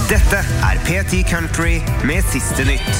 Dette P10 Country med siste nytt.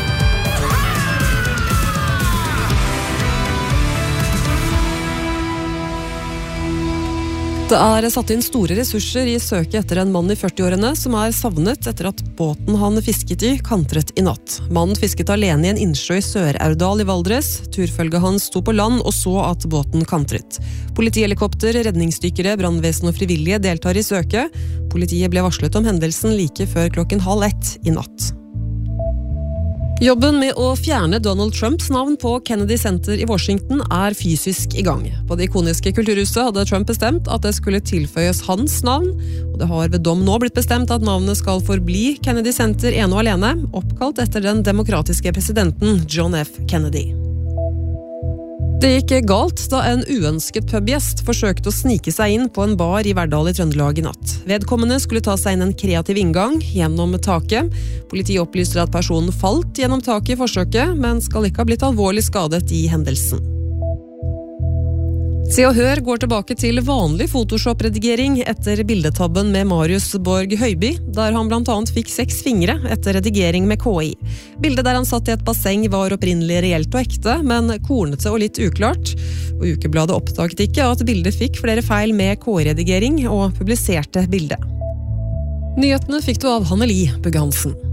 Det satt inn store ressurser I søket etter en mann I 40-årene som savnet etter at båten han fisket I kantret I natt. Mannen fisket alene I en innsjø I Sør-Aurdal I Valdres. Turfølget hans sto på land og så at båten kantret. Politihelikopter, redningsdykkere, brandvesen og frivillige deltar I søket. Politiet ble varslet om hendelsen like før 12:30 I natt. Jobben med å fjerne Donald Trumps navn på Kennedy Center I Washington fysisk I gang. På det ikoniske kulturhuset hadde Trump bestemt at det skulle tilføyes hans navn, og det har ved dom nå blitt bestemt at navnet skal forbli Kennedy Center ene og alene, oppkalt etter den demokratiske presidenten John F. Kennedy. Det gikk galt da en uønsket pubgjest forsøkte å snike seg inn på en bar I Verdal I Trøndelag I natt. Vedkommende skulle ta seg inn en kreativ inngang gjennom taket. Politiet opplyser at personen falt gjennom taket I forsøket, men skal ikke ha blitt alvorlig skadet I hendelsen. Se og Hør går tilbake til vanlig Photoshop-redigering etter bildetabben med Marius Borg Høiby, der han blant annet fikk 6 fingre etter redigering med KI. Bildet der han satt I et basseng var opprinnelig reelt og ekte, men kornete og litt uklart. Og Ukebladet oppdaget ikke at bildet fikk flere feil med KI-redigering og publiserte bildet. Nyhetene fikk du av Hanneli Bugge Hansen.